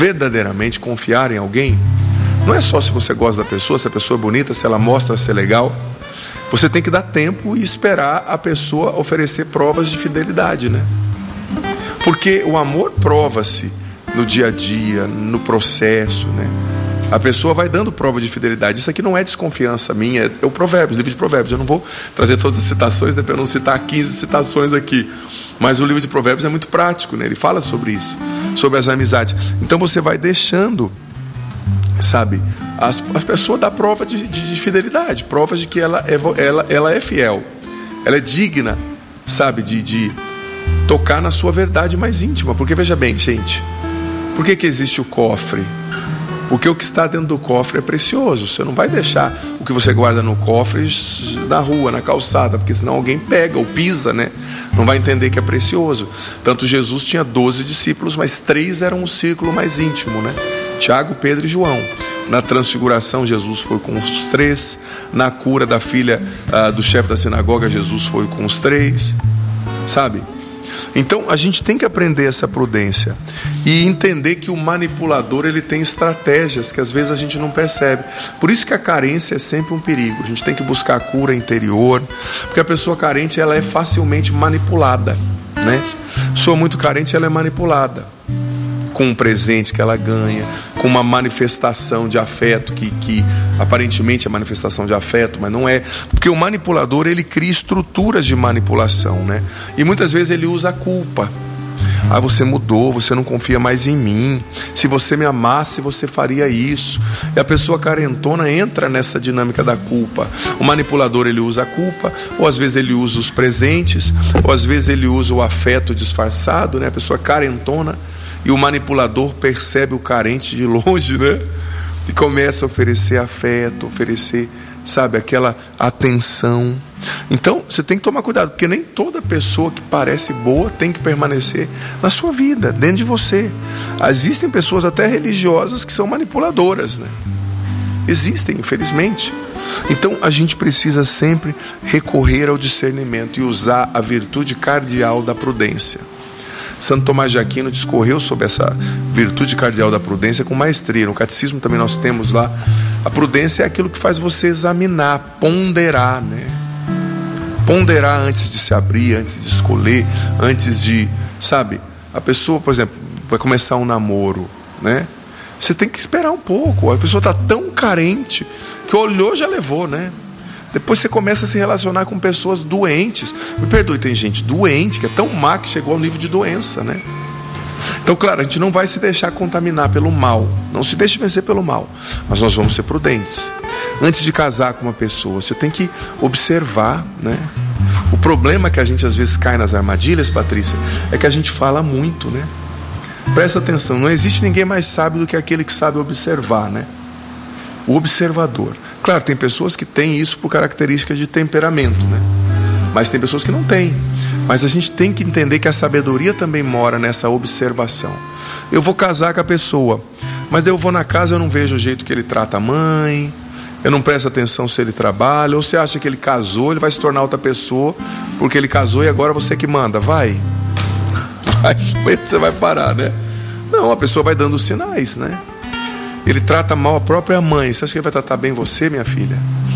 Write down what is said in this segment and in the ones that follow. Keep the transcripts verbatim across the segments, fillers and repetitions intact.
verdadeiramente confiar em alguém, não é só se você gosta da pessoa, se a pessoa é bonita, se ela mostra ser legal. Você tem que dar tempo e esperar a pessoa oferecer provas de fidelidade, né? Porque o amor prova-se no dia a dia, no processo, né? A pessoa vai dando prova de fidelidade. Isso aqui não é desconfiança minha, é o Provérbios, livro de Provérbios. Eu não vou trazer todas as citações, né, para eu não citar quinze citações aqui. Mas o livro de Provérbios é muito prático, né? Ele fala sobre isso, sobre as amizades. Então você vai deixando, sabe, as, as pessoas dar prova de, de, de fidelidade, provas de que ela é, ela, ela é fiel, ela é digna, sabe, de, de tocar na sua verdade mais íntima. Porque veja bem, gente, por que que existe o cofre? Porque o que está dentro do cofre é precioso. Você não vai deixar o que você guarda no cofre na rua, na calçada, porque senão alguém pega ou pisa, né? Não vai entender que é precioso. Tanto Jesus tinha doze discípulos, mas três eram o círculo mais íntimo, né? Tiago, Pedro e João. Na transfiguração, Jesus foi com os três. Na cura da filha uh, do chefe da sinagoga, Jesus foi com os três. Sabe? Então a gente tem que aprender essa prudência e entender que o manipulador, ele tem estratégias que às vezes a gente não percebe. Por isso que a carência é sempre um perigo. A gente tem que buscar a cura interior, porque a pessoa carente, ela é facilmente manipulada, né? A pessoa muito carente, ela é manipulada com um presente que ela ganha, com uma manifestação de afeto que, que aparentemente é manifestação de afeto, mas não é. Porque o manipulador, ele cria estruturas de manipulação, né? E muitas vezes ele usa a culpa. Ah, você mudou, você não confia mais em mim. Se você me amasse, você faria isso. E a pessoa carentona entra nessa dinâmica da culpa. O manipulador, ele usa a culpa, ou às vezes ele usa os presentes, ou às vezes ele usa o afeto disfarçado, né? A pessoa carentona. E o manipulador percebe o carente de longe, né? E começa a oferecer afeto, oferecer, sabe, aquela atenção. Então, você tem que tomar cuidado, porque nem toda pessoa que parece boa tem que permanecer na sua vida, dentro de você. Existem pessoas até religiosas que são manipuladoras, né? Existem, infelizmente. Então, a gente precisa sempre recorrer ao discernimento e usar a virtude cardeal da prudência. Santo Tomás de Aquino discorreu sobre essa virtude cardeal da prudência com maestria. No catecismo também nós temos lá. A prudência é aquilo que faz você examinar, ponderar, né? Ponderar antes de se abrir, antes de escolher, antes de, sabe? A pessoa, por exemplo, vai começar um namoro, né? Você tem que esperar um pouco. A pessoa está tão carente que olhou, já levou, né? Depois você começa a se relacionar com pessoas doentes. Me perdoe, tem gente doente, que é tão má que chegou ao nível de doença, né? Então, claro, a gente não vai se deixar contaminar pelo mal. Não se deixe vencer pelo mal. Mas nós vamos ser prudentes. Antes de casar com uma pessoa, você tem que observar, né? O problema que a gente às vezes cai nas armadilhas, Patrícia, é que a gente fala muito, né? Presta atenção, não existe ninguém mais sábio do que aquele que sabe observar, né? O observador. Claro, tem pessoas que têm isso por característica de temperamento, né? Mas tem pessoas que não têm. Mas a gente tem que entender que a sabedoria também mora nessa observação. Eu vou casar com a pessoa, mas daí eu vou na casa e eu não vejo o jeito que ele trata a mãe, eu não presto atenção se ele trabalha, ou você acha que ele casou, ele vai se tornar outra pessoa, porque ele casou e agora você que manda. Vai. Vai, você vai parar, né? Não, a pessoa vai dando sinais, né? Ele trata mal a própria mãe. Você acha que ele vai tratar bem você, minha filha?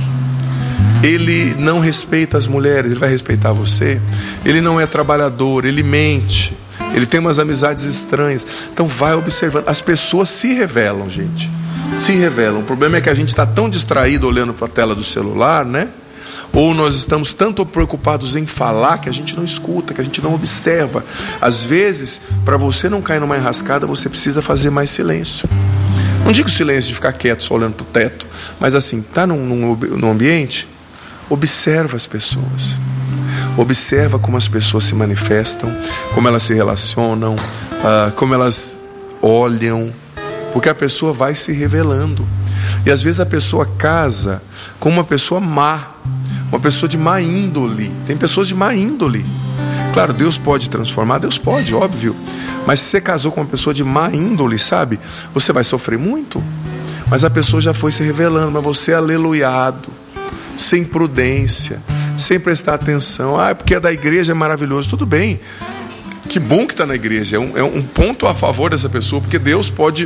Ele não respeita as mulheres, ele vai respeitar você? Ele não é trabalhador, ele mente, ele tem umas amizades estranhas. Então vai observando. As pessoas se revelam, gente. Se revelam. O problema é que a gente está tão distraído olhando para a tela do celular, né? Ou nós estamos tanto preocupados em falar que a gente não escuta, que a gente não observa. Às vezes, para você não cair numa enrascada, você precisa fazer mais silêncio. Não digo silêncio de ficar quieto só olhando para o teto, mas assim, tá num, num, num ambiente, observa as pessoas. Observa como as pessoas se manifestam, como elas se relacionam, uh, como elas olham, porque a pessoa vai se revelando. E às vezes a pessoa casa com uma pessoa má, uma pessoa de má índole. Tem pessoas de má índole. Claro, Deus pode transformar, Deus pode, óbvio. Mas se você casou com uma pessoa de má índole, sabe? Você vai sofrer muito. Mas a pessoa já foi se revelando, mas você é aleluiado, sem prudência, sem prestar atenção. Ah, porque é da igreja, é maravilhoso. Tudo bem, que bom que está na igreja. É um, é um ponto a favor dessa pessoa, porque Deus pode